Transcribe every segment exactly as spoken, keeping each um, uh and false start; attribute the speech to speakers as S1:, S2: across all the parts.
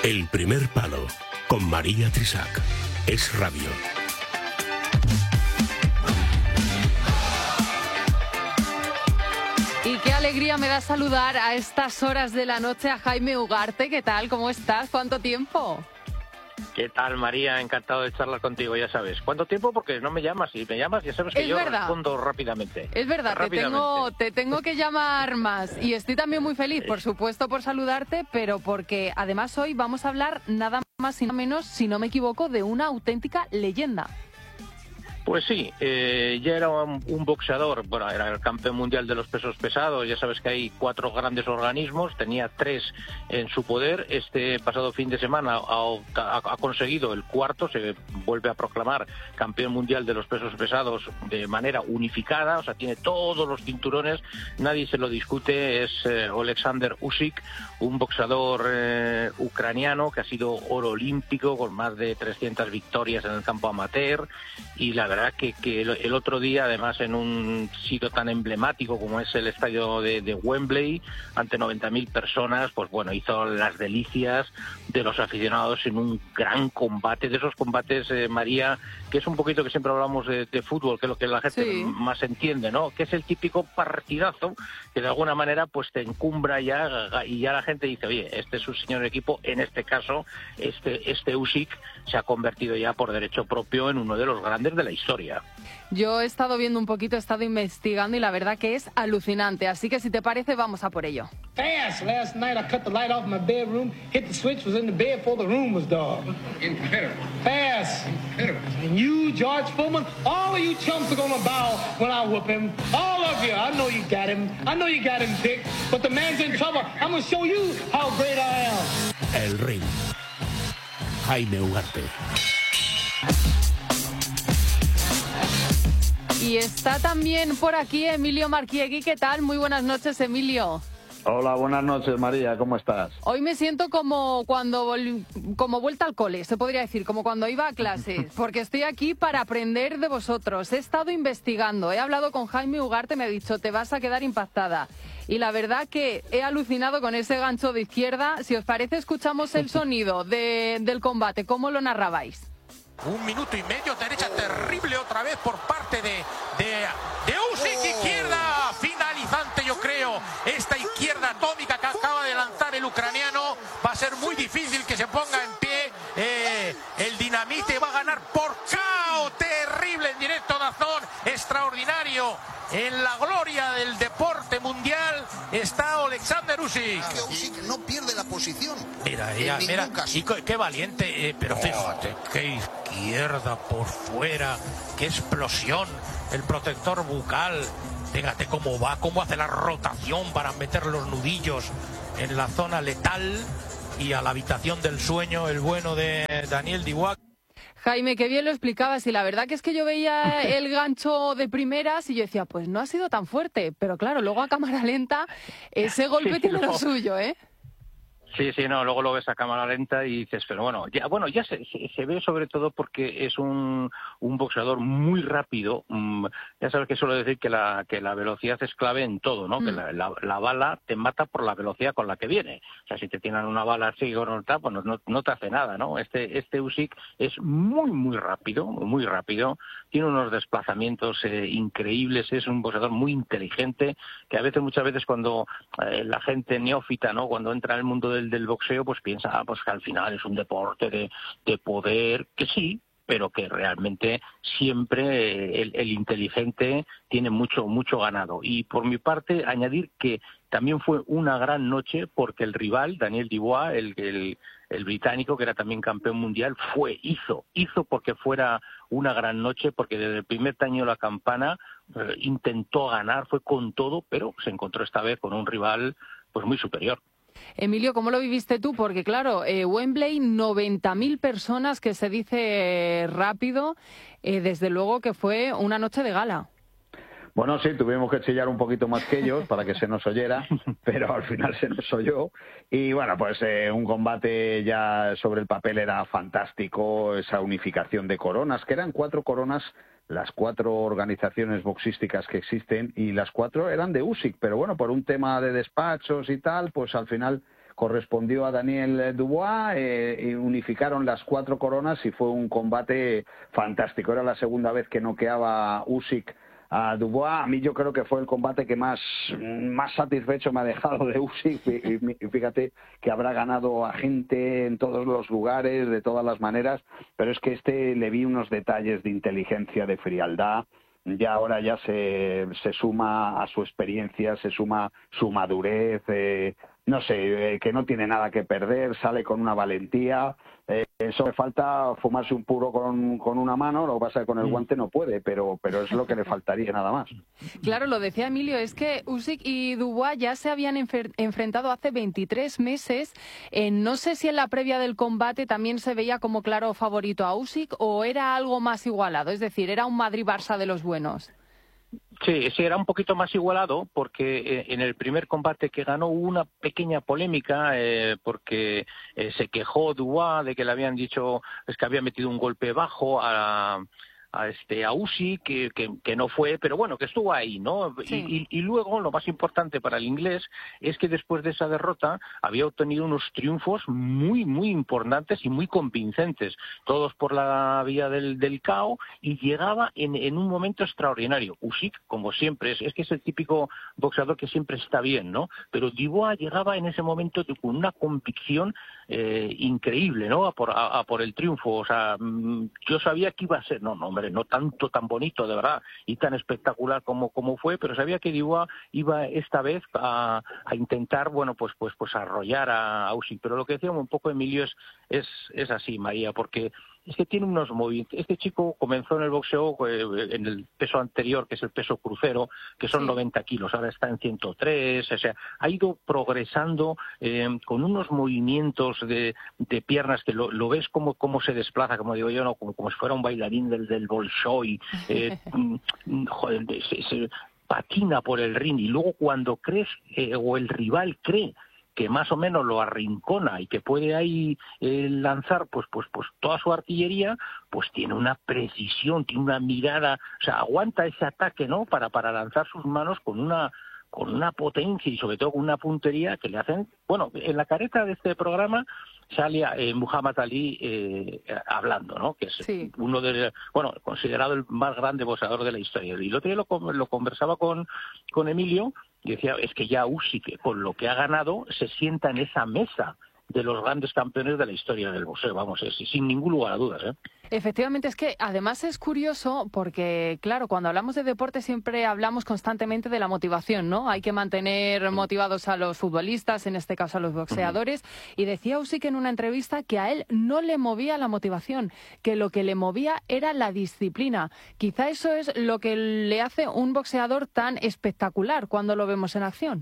S1: El primer palo, con María Trisac. Es radio.
S2: Y qué alegría me da saludar a estas horas de la noche a Jaime Ugarte. ¿Qué tal? ¿Cómo estás? ¿Cuánto tiempo?
S3: ¿Qué tal, María? Encantado de charlar contigo, ya sabes. ¿Cuánto tiempo? Porque no me llamas. Si me llamas, ya sabes que
S2: es
S3: yo
S2: verdad.
S3: respondo rápidamente.
S2: Es verdad,
S3: rápidamente.
S2: Te, tengo, te tengo que llamar más. Y estoy también muy feliz, por supuesto, por saludarte, pero porque además hoy vamos a hablar nada más y nada menos, si no me equivoco, de una auténtica leyenda.
S3: Pues sí, eh, ya era un, un boxeador, bueno, era el campeón mundial de los pesos pesados, ya sabes que hay cuatro grandes organismos, tenía tres en su poder, este pasado fin de semana ha, ha, ha conseguido el cuarto, se vuelve a proclamar campeón mundial de los pesos pesados de manera unificada, o sea, tiene todos los cinturones, nadie se lo discute, es eh, Oleksandr Usyk, un boxeador eh, ucraniano que ha sido oro olímpico con más de trescientas victorias en el campo amateur, y la verdad que, que el, el otro día, además en un sitio tan emblemático como es el estadio de, de Wembley, ante noventa mil personas, pues bueno, hizo las delicias de los aficionados en un gran combate, de esos combates, eh, María, que es un poquito que siempre hablamos de, de fútbol, que es lo que la gente sí. más entiende, ¿no? Que es el típico partidazo que de alguna manera pues te encumbra ya, y ya la gente dice, oye, este es un señor equipo, en este caso, este, este Usyk se ha convertido ya por derecho propio en uno de los grandes de la historia.
S2: Yo he estado viendo un poquito, he estado investigando y la verdad que es alucinante, así que si te parece vamos a por ello.
S4: Fast. Last night I cut the light off my bedroom, hit the switch, was in the bed before the room was dark. Incredible. Fast. Incredible. And you, George Foreman, all of you chumps are gonna bow when I whoop him. All of you. I know you got him. I know you got him, Dick. But the man's in trouble. I'm gonna show you how great I am.
S1: El ring. Jaime Ugarte.
S2: Y está también por aquí Emilio Marquiegui. ¿Qué tal? Muy buenas noches, Emilio.
S5: Hola, buenas noches, María. ¿Cómo estás?
S2: Hoy me siento como cuando como vuelta al cole, se podría decir, como cuando iba a clases, porque estoy aquí para aprender de vosotros. He estado investigando, he hablado con Jaime Ugarte, me ha dicho, te vas a quedar impactada. Y la verdad que he alucinado con ese gancho de izquierda. Si os parece, escuchamos el sonido de, del combate. ¿Cómo lo narrabais?
S6: Un minuto y medio, derecha terrible otra vez por parte de, de, de Usyk, izquierda finalizante, yo creo. Esta izquierda atómica que acaba de lanzar el ucraniano, va a ser muy difícil que se ponga en pie. Eh, el dinamite va a ganar por K O terrible en directo, Dazón, extraordinario. En la gloria del deporte mundial está Oleksandr Usyk.
S7: Que Usyk no pierde la posición.
S6: Mira, ella, mira, y qué valiente, eh, pero fíjate, qué izquierda por fuera, qué explosión, el protector bucal, fíjate cómo va, cómo hace la rotación para meter los nudillos en la zona letal y a la habitación del sueño, el bueno de Daniel Dubois.
S2: Jaime, qué bien lo explicabas y la verdad que es que yo veía el gancho de primeras y yo decía, pues no ha sido tan fuerte, pero claro, luego a cámara lenta ese golpe sí, tiene no. lo suyo, ¿eh?
S3: Sí, sí, no, luego lo ves a cámara lenta y dices, pero bueno, ya bueno ya se, se, se ve sobre todo porque es un, un boxeador muy rápido. Um, ya sabes que suelo decir que la que la velocidad es clave en todo, ¿no? Mm. Que la, la, la bala te mata por la velocidad con la que viene. O sea, si te tiran una bala así o no, pues no, no, no te hace nada, ¿no? Este este Usyk es muy, muy rápido, muy rápido. Tiene unos desplazamientos eh, increíbles, es un boxeador muy inteligente, que a veces, muchas veces cuando eh, la gente neófita, ¿no? Cuando entra al mundo del del boxeo, pues piensa ah, pues que al final es un deporte de, de poder, que sí, pero que realmente siempre el, el inteligente tiene mucho mucho ganado. Y por mi parte, añadir que también fue una gran noche porque el rival, Daniel Dubois, el, el, el británico, que era también campeón mundial, fue, hizo, hizo porque fuera una gran noche, porque desde el primer taño de la campana eh, intentó ganar, fue con todo, pero se encontró esta vez con un rival pues muy superior.
S2: Emilio, ¿cómo lo viviste tú? Porque claro, eh, Wembley, noventa mil personas, que se dice eh, rápido, eh, desde luego que fue una noche de gala.
S5: Bueno, sí, tuvimos que chillar un poquito más que ellos para que se nos oyera, pero al final se nos oyó. Y bueno, pues eh, un combate ya sobre el papel era fantástico, esa unificación de coronas, que eran cuatro coronas, las cuatro organizaciones boxísticas que existen, y las cuatro eran de Usyk, pero bueno, por un tema de despachos y tal, pues al final correspondió a Daniel Dubois, eh, y unificaron las cuatro coronas y fue un combate fantástico. Era la segunda vez que noqueaba Usyk a Dubois. A mí yo creo que fue el combate que más, más satisfecho me ha dejado de Usyk, y fíjate que habrá ganado a gente en todos los lugares, de todas las maneras, pero es que este le vi unos detalles de inteligencia, de frialdad. Ya ahora ya se, se suma a su experiencia, se suma su madurez, eh, no sé, eh, que no tiene nada que perder, sale con una valentía. Eh, eso le falta fumarse un puro con, con una mano, lo que pasa es que con el guante no puede, pero, pero es lo que le faltaría, nada más.
S2: Claro, lo decía Emilio, es que Usyk y Dubois ya se habían enfer- enfrentado hace veintitrés meses. Eh, no sé si en la previa del combate también se veía como claro favorito a Usyk o era algo más igualado, es decir, era un Madrid-Barça de los buenos.
S3: Sí, sí, era un poquito más igualado porque en el primer combate que ganó hubo una pequeña polémica eh, porque eh, se quejó Dubois de que le habían dicho es que había metido un golpe bajo a, a este a Usyk, que, que, que no fue, pero bueno, que estuvo ahí, ¿no? Sí. Y, y, y luego lo más importante para el inglés es que después de esa derrota había obtenido unos triunfos muy, muy importantes y muy convincentes, todos por la vía del, del K O, y llegaba en, en un momento extraordinario. Usyk, como siempre, es, es que es el típico boxeador que siempre está bien, ¿no? Pero Dubois llegaba en ese momento con una convicción eh, increíble, ¿no? A por, a, a por el triunfo. O sea, yo sabía que iba a ser, no, no, hombre, no tanto tan bonito de verdad y tan espectacular como, como fue, pero sabía que Dubois iba esta vez a, a intentar, bueno, pues pues pues arrollar a, a Usyk. Pero lo que decíamos un poco, Emilio, es, es, es así, María, porque es que tiene unos movimientos. Este chico comenzó en el boxeo eh, en el peso anterior, que es el peso crucero, que son sí. noventa kilos, ahora está en ciento tres, o sea, ha ido progresando eh, con unos movimientos de, de piernas que lo, lo ves como, como se desplaza, como digo yo, no como, como si fuera un bailarín del, del Bolshoi, eh, joder, se, se patina por el ring, y luego cuando crees, eh, o el rival cree que más o menos lo arrincona y que puede ahí eh, lanzar pues pues pues toda su artillería, pues tiene una precisión, tiene una mirada, o sea, aguanta ese ataque, ¿no? Para para lanzar sus manos con una con una potencia y sobre todo con una puntería que le hacen, bueno, en la careta de este programa sale eh, Muhammad Ali eh, hablando, ¿no? Que es sí. uno de, bueno, considerado el más grande boxeador de la historia. Y el otro día lo, lo conversaba con, con Emilio y decía, es que ya Usyk, con lo que ha ganado, se sienta en esa mesa de los grandes campeones de la historia del boxeo, vamos, es, sin ningún lugar a dudas, ¿eh?
S2: Efectivamente, es que además es curioso porque, claro, cuando hablamos de deporte siempre hablamos constantemente de la motivación, ¿no? Hay que mantener motivados a los futbolistas, en este caso a los boxeadores, y decía Usyk en una entrevista que a él no le movía la motivación, que lo que le movía era la disciplina. Quizá eso es lo que le hace un boxeador tan espectacular cuando lo vemos en acción.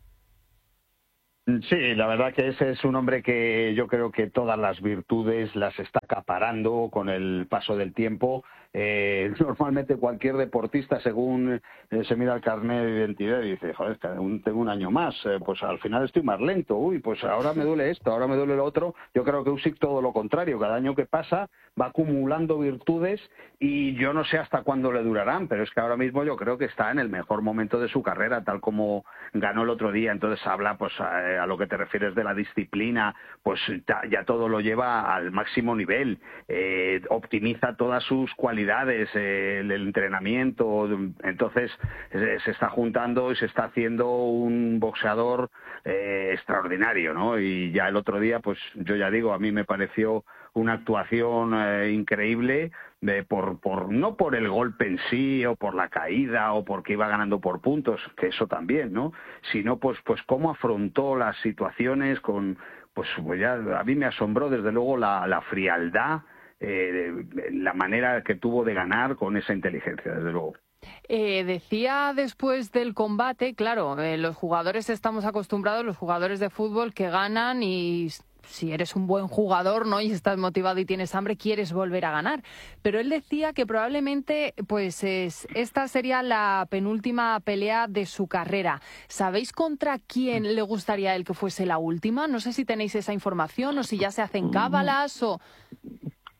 S5: Sí, la verdad que ese es un hombre que yo creo que todas las virtudes las está acaparando con el paso del tiempo. Eh, normalmente cualquier deportista, según eh, se mira el carnet de identidad y dice, joder, tengo un año más, eh, pues al final estoy más lento, uy, pues ahora me duele esto, ahora me duele lo otro. Yo creo que Usyk todo lo contrario, cada año que pasa va acumulando virtudes y yo no sé hasta cuándo le durarán, pero es que ahora mismo yo creo que está en el mejor momento de su carrera, tal como ganó el otro día. Entonces habla, pues a, a lo que te refieres de la disciplina, pues ya, ya todo lo lleva al máximo nivel, eh, optimiza todas sus cualidades, eh, el, el entrenamiento. Entonces eh, se está juntando y se está haciendo un boxeador eh, extraordinario, ¿no? Y ya el otro día, pues yo ya digo, a mí me pareció una actuación eh, increíble, de, por, por no por el golpe en sí o por la caída o porque iba ganando por puntos, que eso también, ¿no? Sino pues pues cómo afrontó las situaciones con, pues, pues ya a mí me asombró desde luego la, la frialdad, eh, la manera que tuvo de ganar con esa inteligencia, desde luego.
S2: Eh, decía después del combate, claro, eh, los jugadores estamos acostumbrados, los jugadores de fútbol, que ganan y si eres un buen jugador, ¿no?, y estás motivado y tienes hambre, quieres volver a ganar. Pero él decía que probablemente pues es, esta sería la penúltima pelea de su carrera. ¿Sabéis contra quién le gustaría a él que fuese la última? No sé si tenéis esa información o si ya se hacen cábalas o...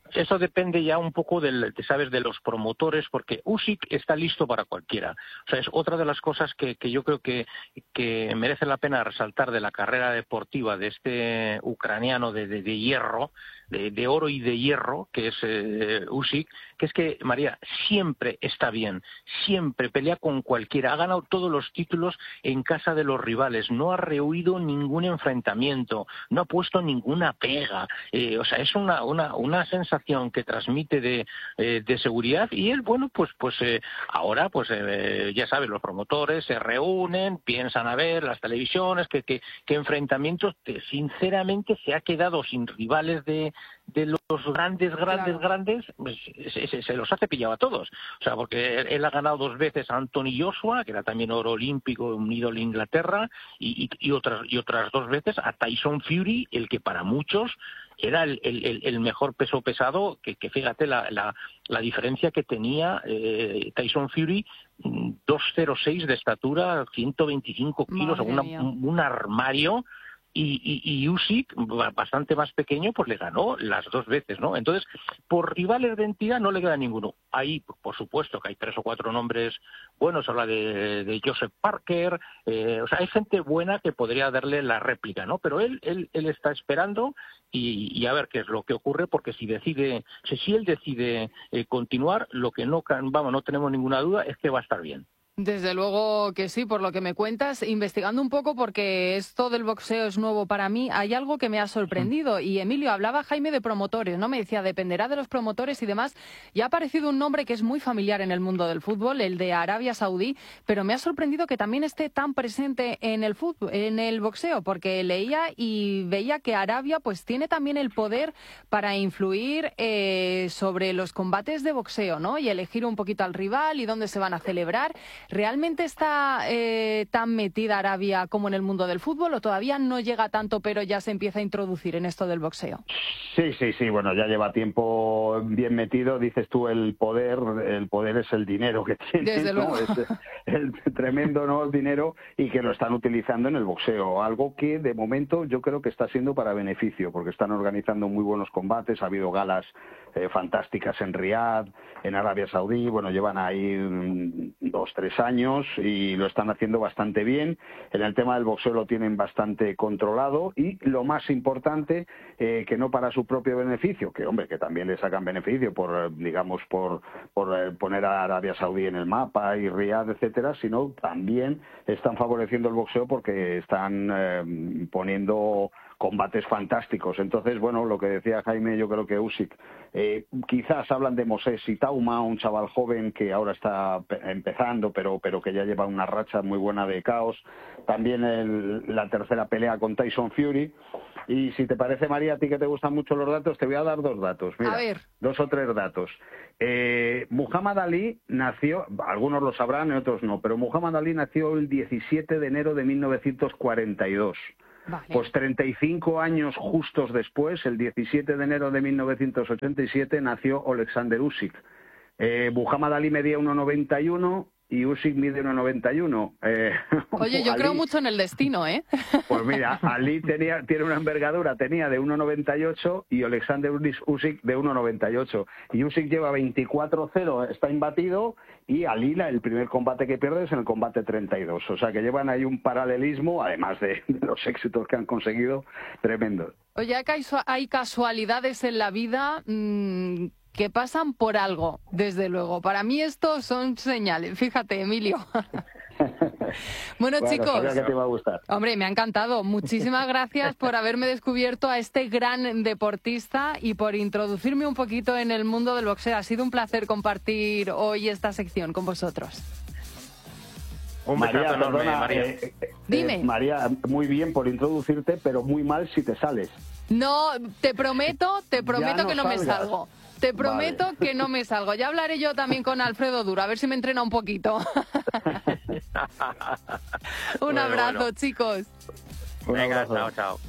S3: Eso depende ya un poco del, sabes, de los promotores, porque Usyk está listo para cualquiera. O sea, es otra de las cosas que, que yo creo que, que merece la pena resaltar de la carrera deportiva de este ucraniano de, de, de hierro, de, de oro y de hierro, que es eh, Usyk, que es que, María, siempre está bien, siempre pelea con cualquiera, ha ganado todos los títulos en casa de los rivales, no ha rehuido ningún enfrentamiento, no ha puesto ninguna pega, eh, o sea, es una, una, una sensación que transmite de, eh, de seguridad, y él, bueno, pues pues eh, ahora, pues eh, ya sabes, los promotores se reúnen, piensan a ver las televisiones, que, que, que enfrentamientos, que sinceramente se ha quedado sin rivales de, de los grandes, grandes, claro. grandes, pues, se, se, se los ha cepillado a todos. O sea, porque él, él ha ganado dos veces a Anthony Joshua, que era también oro olímpico, un ídolo de Inglaterra, y, y, y, otras, y otras dos veces a Tyson Fury, el que para muchos era el, el, el mejor peso pesado, que, que fíjate la, la, la diferencia que tenía eh, Tyson Fury, dos cero seis de estatura, ciento veinticinco kilos, una, un, un armario, y, y, y Usyk, bastante más pequeño, pues le ganó las dos veces, ¿no? Entonces, por rivales de entidad no le queda ninguno. Ahí, por supuesto, que hay tres o cuatro nombres buenos, se habla de, de Joseph Parker, eh, o sea, hay gente buena que podría darle la réplica, ¿no? Pero él, él, él está esperando y, y a ver qué es lo que ocurre, porque si decide, si, si él decide eh, continuar, lo que no, vamos, no tenemos ninguna duda es que va a estar bien.
S2: Desde luego que sí, por lo que me cuentas, investigando un poco, porque esto del boxeo es nuevo para mí, hay algo que me ha sorprendido. Y Emilio, hablaba Jaime de promotores, ¿no? Me decía, dependerá de los promotores y demás. Y ha aparecido un nombre que es muy familiar en el mundo del fútbol, el de Arabia Saudí, pero me ha sorprendido que también esté tan presente en el fútbol, en el boxeo, porque leía y veía que Arabia pues tiene también el poder para influir eh, sobre los combates de boxeo, ¿no? Y elegir un poquito al rival y dónde se van a celebrar. ¿Realmente está eh, tan metida Arabia como en el mundo del fútbol o todavía no llega tanto, pero ya se empieza a introducir en esto del boxeo?
S5: Sí, sí, sí, bueno, ya lleva tiempo bien metido. Dices tú el poder, el poder es el dinero que tiene,
S2: Desde
S5: ¿no?
S2: luego.
S5: Es el tremendo, ¿no?, el dinero, y que lo están utilizando en el boxeo, algo que de momento yo creo que está siendo para beneficio, porque están organizando muy buenos combates, ha habido galas eh, fantásticas en Riad, en Arabia Saudí, bueno, llevan ahí mm, dos, tres años y lo están haciendo bastante bien. En el tema del boxeo lo tienen bastante controlado, y lo más importante, eh, que no para su propio beneficio, que hombre, que también le sacan beneficio por, digamos, por, por eh, poner a Arabia Saudí en el mapa y Riad, etcétera, sino también están favoreciendo el boxeo porque están eh, poniendo combates fantásticos. Entonces, bueno, lo que decía Jaime, yo creo que Usyk, eh, quizás hablan de Moses Itauma, un chaval joven que ahora está empezando, pero pero que ya lleva una racha muy buena de caos. También el, la tercera pelea con Tyson Fury. Y si te parece, María, a ti que te gustan mucho los datos, te voy a dar dos datos. Mira,
S2: a ver.
S5: Dos o tres datos. Eh, Muhammad Ali nació, algunos lo sabrán y otros no, pero Muhammad Ali nació el diecisiete de enero de mil novecientos cuarenta y dos.
S2: Vale.
S5: Pues treinta y cinco años justos después, el diecisiete de enero de mil novecientos ochenta y siete, nació Alexander Usyk. Eh, Muhammad Ali medía uno noventa y uno y Usyk mide uno noventa y uno. Eh,
S2: Oye, yo
S5: Ali,
S2: creo mucho en el destino, ¿eh?
S5: Pues mira, Ali tenía, tiene una envergadura, tenía de uno noventa y ocho y Alexander Usyk de uno noventa y ocho. Y Usyk lleva veinticuatro cero, está imbatido, y Ali, el primer combate que pierde es en el combate treinta y dos. O sea que llevan ahí un paralelismo, además de, de los éxitos que han conseguido, tremendos.
S2: Oye, hay casualidades en la vida mmm, que pasan por algo, desde luego. Para mí esto son señales. Fíjate, Emilio. Bueno,
S5: bueno,
S2: chicos,
S5: sabía que te iba a gustar.
S2: Hombre, me ha encantado. Muchísimas gracias por haberme descubierto a este gran deportista y por introducirme un poquito en el mundo del boxeo. Ha sido un placer compartir hoy esta sección con vosotros.
S3: Un
S5: María,
S3: besazo enorme,
S5: perdona,
S3: María.
S5: Eh, eh,
S2: Dime.
S5: María, muy bien por introducirte, pero muy mal si te sales.
S2: No, te prometo, te prometo
S5: no
S2: que no
S5: salgas.
S2: me salgo. Te prometo
S5: Vale.
S2: que no me salgo. Ya hablaré yo también con Alfredo Duro, a ver si me entrena un poquito. Un
S3: Bueno,
S2: abrazo,
S3: bueno.
S2: chicos.
S5: Un
S3: Venga,
S5: abrazo.
S3: chao, chao.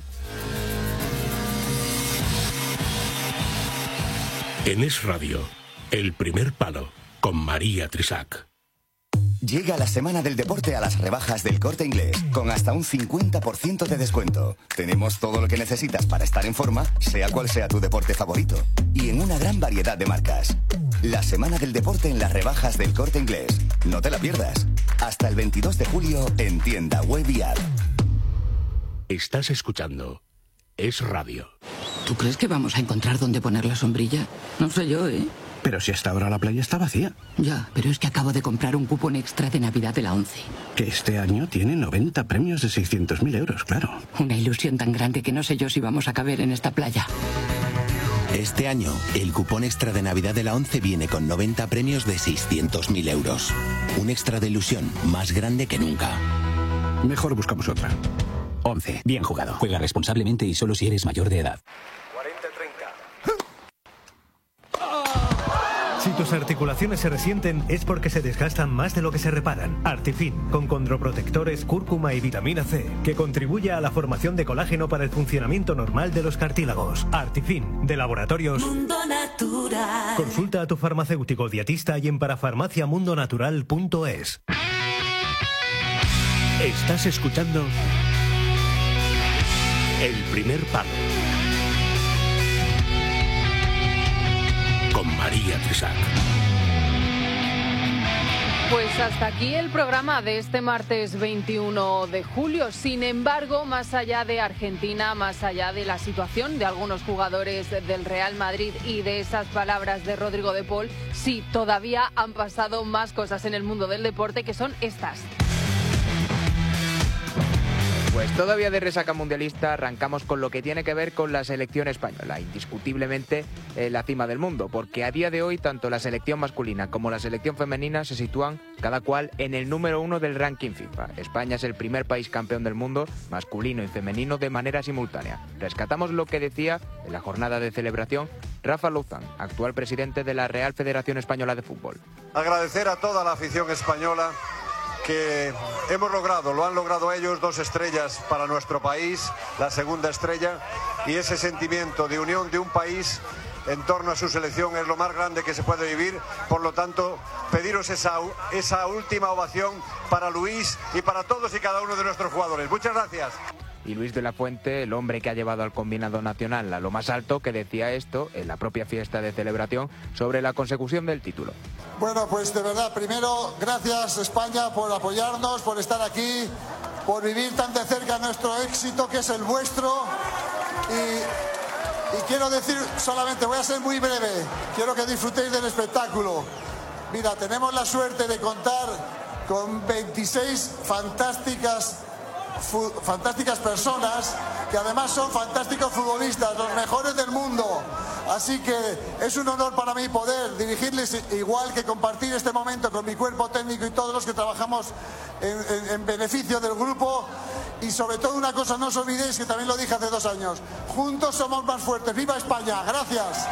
S1: En Es Radio, El Primer Palo, con María Trisac.
S8: Llega la Semana del Deporte a las rebajas del Corte Inglés, con hasta un cincuenta por ciento de descuento. Tenemos todo lo que necesitas para estar en forma, sea cual sea tu deporte favorito. Y en una gran variedad de marcas. La Semana del Deporte en las rebajas del Corte Inglés. No te la pierdas. Hasta el veintidós de julio en tienda web y app.
S1: Estás escuchando Es Radio.
S9: ¿Tú crees que vamos a encontrar dónde poner la sombrilla? No sé yo, ¿eh?
S10: Pero si hasta ahora la playa está vacía.
S9: Ya, pero es que acabo de comprar un cupón extra de Navidad de la ONCE.
S10: Que este año tiene noventa premios de seiscientos mil euros, claro.
S9: Una ilusión tan grande que no sé yo si vamos a caber en esta playa.
S11: Este año, el cupón extra de Navidad de la ONCE viene con noventa premios de seiscientos mil euros. Un extra de ilusión más grande que nunca.
S10: Mejor buscamos otra.
S12: ONCE. Bien jugado. Juega responsablemente y solo si eres mayor de edad.
S13: Si tus articulaciones se resienten es porque se desgastan más de lo que se reparan. Artifin, con condroprotectores, cúrcuma y vitamina C, que contribuye a la formación de colágeno para el funcionamiento normal de los cartílagos. Artifin, de Laboratorios Mundo Natural. Consulta a tu farmacéutico dietista y en parafarmacia mundo natural punto es.
S1: Estás escuchando El Primer Palo con María Trisac.
S2: Pues hasta aquí el programa de este martes veintiuno de julio. Sin embargo, más allá de Argentina, más allá de la situación de algunos jugadores del Real Madrid y de esas palabras de Rodrigo de Paul, sí, todavía han pasado más cosas en el mundo del deporte, que son estas.
S14: Pues todavía de resaca mundialista arrancamos con lo que tiene que ver con la selección española, indiscutiblemente en la cima del mundo, porque a día de hoy tanto la selección masculina como la selección femenina se sitúan cada cual en el número uno del ranking FIFA. España es el primer país campeón del mundo, masculino y femenino, de manera simultánea. Rescatamos lo que decía en la jornada de celebración Rafa Lozán, actual presidente de la Real Federación Española de Fútbol.
S15: Agradecer a toda la afición española que hemos logrado, lo han logrado ellos, dos estrellas para nuestro país, la segunda estrella, y ese sentimiento de unión de un país en torno a su selección es lo más grande que se puede vivir. Por lo tanto, pediros esa, esa última ovación para Luis y para todos y cada uno de nuestros jugadores. Muchas gracias.
S14: Y Luis de la Fuente, el hombre que ha llevado al combinado nacional a lo más alto, que decía esto en la propia fiesta de celebración sobre la consecución del título.
S16: Bueno, pues de verdad, primero, gracias España por apoyarnos, por estar aquí, por vivir tan de cerca nuestro éxito, que es el vuestro. Y, y quiero decir solamente, voy a ser muy breve, quiero que disfrutéis del espectáculo. Mira, tenemos la suerte de contar con veintiséis fantásticas fantásticas personas que además son fantásticos futbolistas, los mejores del mundo. Así que es un honor para mí poder dirigirles, igual que compartir este momento con mi cuerpo técnico y todos los que trabajamos en, en, en beneficio del grupo. Y sobre todo una cosa, no os olvidéis, que también lo dije hace dos años, juntos somos más fuertes. ¡Viva España! ¡Gracias!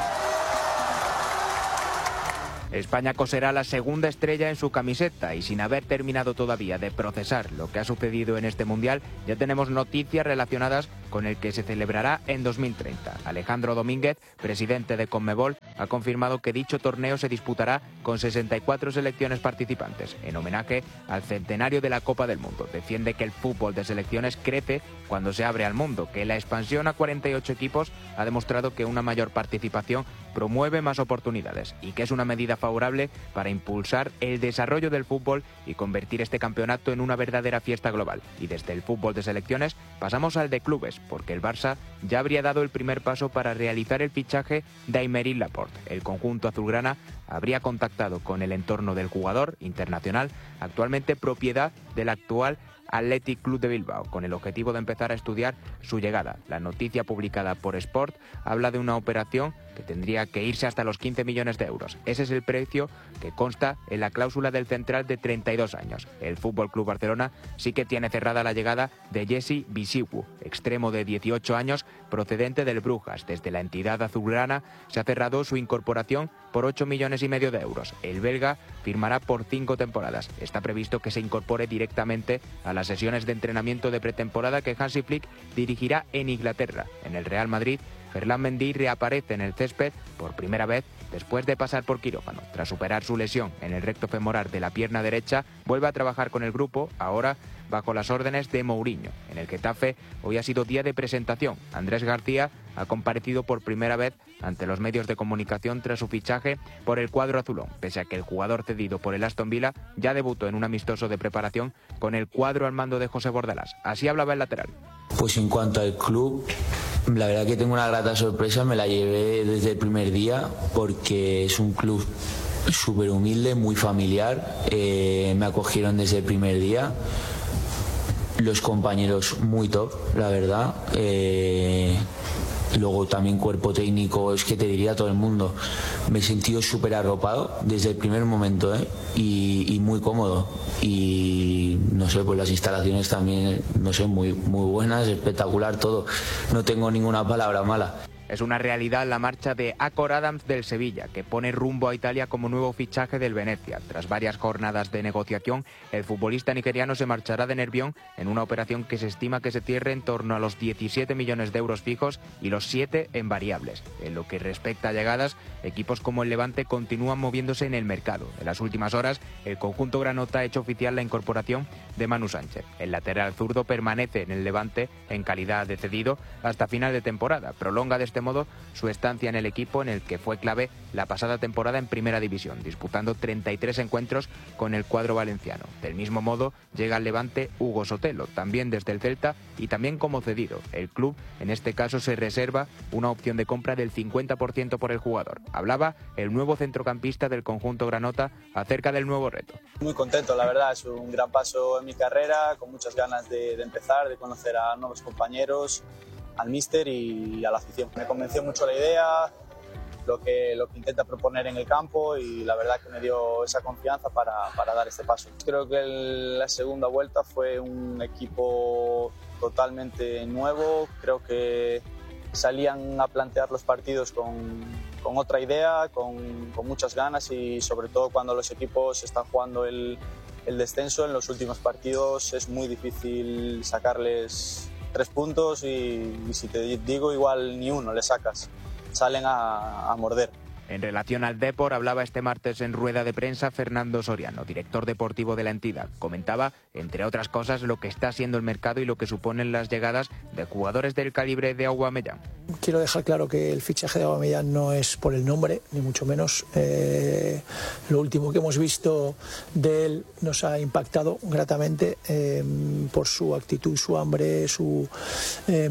S14: España coserá la segunda estrella en su camiseta y sin haber terminado todavía de procesar lo que ha sucedido en este Mundial, ya tenemos noticias relacionadas con el que se celebrará en dos mil treinta. Alejandro Domínguez, presidente de Conmebol, ha confirmado que dicho torneo se disputará con sesenta y cuatro selecciones participantes, en homenaje al centenario de la Copa del Mundo. Defiende que el fútbol de selecciones crece cuando se abre al mundo, que la expansión a cuarenta y ocho equipos ha demostrado que una mayor participación promueve más oportunidades y que es una medida favorable para impulsar el desarrollo del fútbol y convertir este campeonato en una verdadera fiesta global. Y desde el fútbol de selecciones pasamos al de clubes, porque el Barça ya habría dado el primer paso para realizar el fichaje de Aymeric Laporte. El conjunto azulgrana habría contactado con el entorno del jugador internacional, actualmente propiedad del actual Athletic Club de Bilbao, con el objetivo de empezar a estudiar su llegada. La noticia publicada por Sport habla de una operación que tendría que irse hasta los quince millones de euros. Ese es el precio que consta en la cláusula del central de treinta y dos años. El F C Barcelona sí que tiene cerrada la llegada de Jesse Bisiwu, extremo de dieciocho años procedente del Brujas. Desde la entidad azulgrana se ha cerrado su incorporación por ocho millones y medio de euros. El belga firmará por cinco temporadas. Está previsto que se incorpore directamente a las sesiones de entrenamiento de pretemporada que Hansi Flick dirigirá en Inglaterra. En el Real Madrid, Ferland Mendy reaparece en el césped por primera vez después de pasar por quirófano. Tras superar su lesión en el recto femoral de la pierna derecha, vuelve a trabajar con el grupo, ahora bajo las órdenes de Mourinho. En el Getafe hoy ha sido día de presentación. Andrés García ha comparecido por primera vez ante los medios de comunicación tras su fichaje por el cuadro azulón, pese a que el jugador cedido por el Aston Villa ya debutó en un amistoso de preparación con el cuadro al mando de José Bordalás. Así hablaba el lateral.
S17: Pues en cuanto al club, la verdad que tengo una grata sorpresa, me la llevé desde el primer día porque es un club súper humilde, muy familiar, eh, me acogieron desde el primer día. Los compañeros muy top, la verdad. Eh, luego también cuerpo técnico, es que te diría todo el mundo. Me he sentido súper arropado desde el primer momento, ¿eh? y, y muy cómodo. Y no sé, pues las instalaciones también, no sé, muy, muy buenas, espectacular todo. No tengo ninguna palabra mala.
S14: Es una realidad la marcha de Acor Adams del Sevilla, que pone rumbo a Italia como nuevo fichaje del Venecia. Tras varias jornadas de negociación, el futbolista nigeriano se marchará de Nervión en una operación que se estima que se cierre en torno a los diecisiete millones de euros fijos y los siete en variables. En lo que respecta a llegadas, equipos como el Levante continúan moviéndose en el mercado. En las últimas horas, el conjunto granota ha hecho oficial la incorporación de Manu Sánchez. El lateral zurdo permanece en el Levante en calidad de cedido hasta final de temporada. Prolonga de este modo su estancia en el equipo en el que fue clave la pasada temporada en Primera División, disputando treinta y tres encuentros con el cuadro valenciano. Del mismo modo llega al Levante Hugo Sotelo, también desde el Celta y también como cedido. El club en este caso se reserva una opción de compra del cincuenta por ciento por el jugador. Hablaba el nuevo centrocampista del conjunto granota acerca del nuevo reto.
S18: Muy contento, la verdad, es un gran paso en mi carrera, con muchas ganas de, de empezar, de conocer a nuevos compañeros, al míster y a la afición. Me convenció mucho la idea, lo que, lo que intenta proponer en el campo y la verdad que me dio esa confianza para, para dar este paso. Creo que el, la segunda vuelta fue un equipo totalmente nuevo, creo que salían a plantear los partidos con, con otra idea, con, con muchas ganas y sobre todo cuando los equipos están jugando el, el descenso en los últimos partidos es muy difícil sacarles tres puntos y, y si te digo igual ni uno le sacas, salen a, a morder.
S14: En relación al Depor, hablaba este martes en rueda de prensa Fernando Soriano, director deportivo de la entidad. Comentaba, entre otras cosas, lo que está siendo el mercado y lo que suponen las llegadas de jugadores del calibre de Aubameyang.
S19: Quiero dejar claro que el fichaje de Aubameyang no es por el nombre, ni mucho menos. Eh, lo último que hemos visto de él nos ha impactado gratamente eh, por su actitud, su hambre, su eh,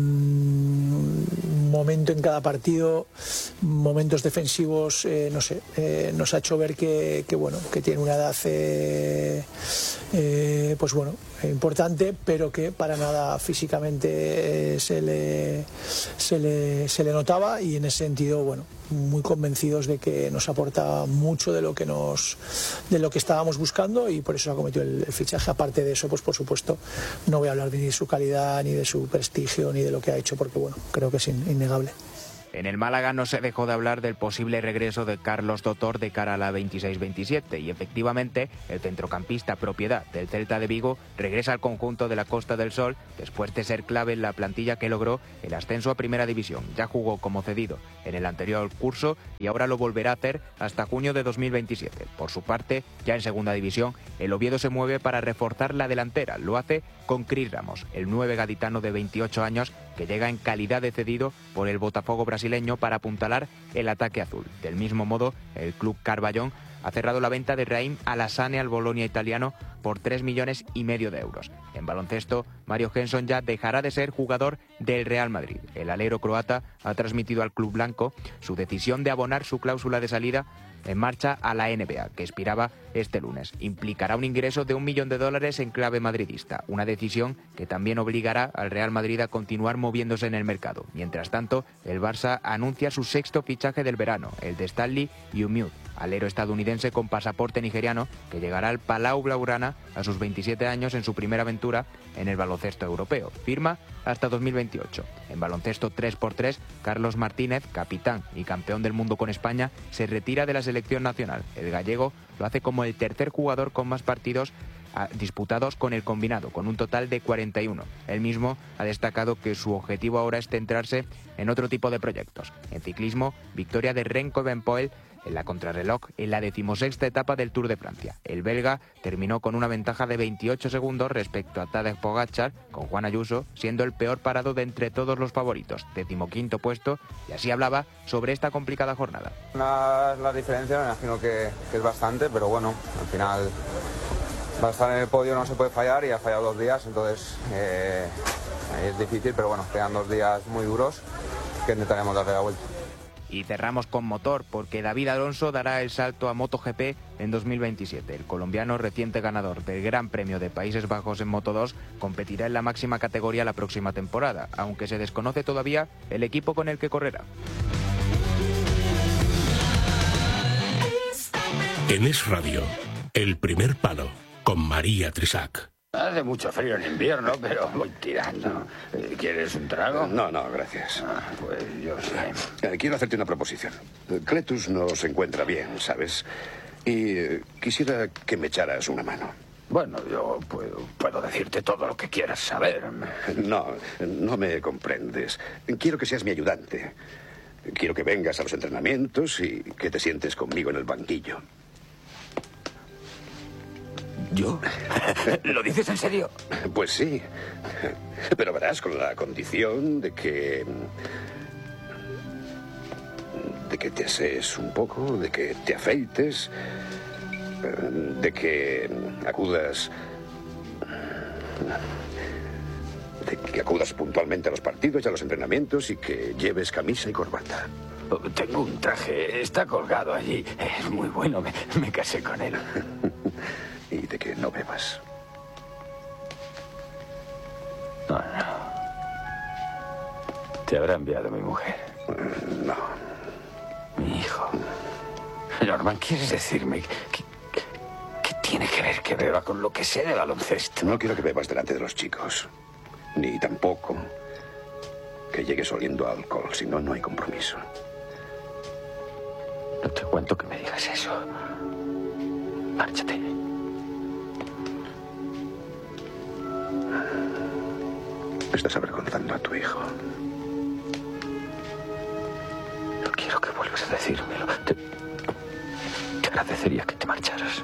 S19: momento en cada partido, momentos defensivos, eh, no sé, eh, nos ha hecho ver que, que bueno, que tiene una edad eh, eh, pues bueno, importante, pero que para nada físicamente eh, se le se le se le notaba y en ese sentido, bueno, muy convencidos de que nos aporta mucho de lo que nos de lo que estábamos buscando y por eso ha cometido el, el fichaje. Aparte de eso, pues por supuesto no voy a hablar ni de su calidad ni de su prestigio ni de lo que ha hecho porque bueno, creo que es innegable.
S14: En el Málaga no se dejó de hablar del posible regreso de Carlos Dotor de cara a la veintiséis veintisiete y efectivamente el centrocampista propiedad del Celta de Vigo regresa al conjunto de la Costa del Sol después de ser clave en la plantilla que logró el ascenso a Primera División. Ya jugó como cedido en el anterior curso y ahora lo volverá a hacer hasta junio de dos mil veintisiete. Por su parte, ya en Segunda División, el Oviedo se mueve para reforzar la delantera. Lo hace con Cris Ramos, el nueve gaditano de veintiocho años que llega en calidad de cedido por el Botafogo brasileño para apuntalar el ataque azul. Del mismo modo, el club Carballón ha cerrado la venta de Raheem Alassane al Bolonia italiano por tres millones y medio de euros. En baloncesto, Mario Henson ya dejará de ser jugador del Real Madrid. El alero croata ha transmitido al club blanco su decisión de abonar su cláusula de salida en marcha a la N B A, que expiraba este lunes. Implicará un ingreso de un millón de dólares en clave madridista, una decisión que también obligará al Real Madrid a continuar moviéndose en el mercado. Mientras tanto, el Barça anuncia su sexto fichaje del verano, el de Stanley Umude, alero estadounidense con pasaporte nigeriano, que llegará al Palau Blaugrana a sus veintisiete años en su primera aventura en el baloncesto europeo. Firma hasta dos mil veintiocho. En baloncesto tres por tres, Carlos Martínez, capitán y campeón del mundo con España, se retira de la selección nacional. El gallego lo hace como el tercer jugador con más partidos disputados con el combinado, con un total de cuarenta y uno. Él mismo ha destacado que su objetivo ahora es centrarse en otro tipo de proyectos. En ciclismo, victoria de Remco Evenepoel en la contrarreloj en la decimosexta etapa del Tour de Francia. El belga terminó con una ventaja de veintiocho segundos respecto a Tadej Pogačar, con Juan Ayuso siendo el peor parado de entre todos los favoritos, decimoquinto puesto, y así hablaba sobre esta complicada jornada.
S20: La, la diferencia me imagino que, que es bastante, pero bueno, al final va a estar en el podio, no se puede fallar y ha fallado dos días, entonces eh, es difícil, pero bueno, quedan dos días muy duros que intentaremos darle la vuelta.
S14: Y cerramos con motor, porque David Alonso dará el salto a MotoGP en dos mil veintisiete. El colombiano, reciente ganador del Gran Premio de Países Bajos en Moto dos, competirá en la máxima categoría la próxima temporada, aunque se desconoce todavía el equipo con el que correrá.
S1: En Es Radio, El Primer Palo, con María Trisac.
S21: Hace mucho frío en invierno, pero voy tirando. ¿Quieres un trago?
S22: No, no, gracias.
S21: Ah, pues yo sé.
S22: Quiero hacerte una proposición. Cletus no se encuentra bien, ¿sabes? Y eh, quisiera que me echaras una mano.
S21: Bueno, yo puedo, puedo decirte todo lo que quieras saber.
S22: No, no me comprendes. Quiero que seas mi ayudante. Quiero que vengas a los entrenamientos y que te sientes conmigo en el banquillo.
S21: ¿Yo? ¿Lo dices en serio?
S22: Pues sí. Pero verás, con la condición de que... de que te asees un poco, de que te afeites, de que acudas... de que acudas puntualmente a los partidos y a los entrenamientos y que lleves camisa y corbata.
S21: Tengo un traje, está colgado allí. Es muy bueno, me, me casé con él.
S22: Y de que no bebas.
S21: No, no. Te habrá enviado mi mujer.
S22: No.
S21: Mi hijo. Norman, ¿quieres decirme que, que, que tiene que ver que beba con lo que sé de baloncesto?
S22: No quiero que bebas delante de los chicos. Ni tampoco que llegues oliendo a alcohol, si no, no hay compromiso.
S21: No te aguanto que me digas eso. Márchate.
S22: Estás avergonzando a tu hijo.
S21: No quiero que vuelvas a decírmelo. Te, te agradecería que te marcharas.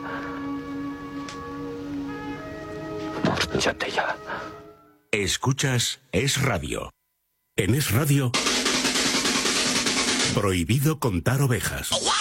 S21: Márchate ya.
S1: Escuchas Es Radio. En Es Radio, prohibido contar ovejas.